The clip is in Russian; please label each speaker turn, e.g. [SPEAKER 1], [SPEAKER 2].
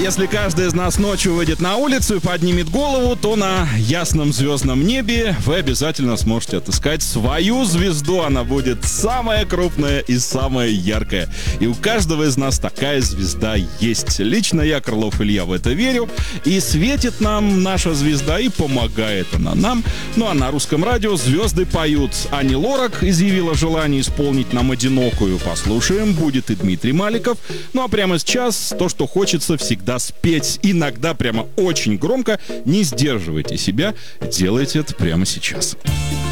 [SPEAKER 1] если каждый из нас ночью выйдет на улицу и поднимет голову, то на ясном звездном небе вы обязательно сможете отыскать свою звезду. Она будет самая крупная и самая яркая. И у каждого из нас такая звезда есть. Лично я, Крылов Илья, в это верю. И светит нам наша звезда, и помогает она нам. Ну а на Русском радио звезды поют. Ани Лорак изъявила желание исполнить нам «Одинокую». Послушаем. Будет и Дмитрий Маликов. Ну а прямо сейчас то, что хочется всегда спеть. Иногда прямо очень громко. Не сдерживайте себя. Делайте это прямо сейчас.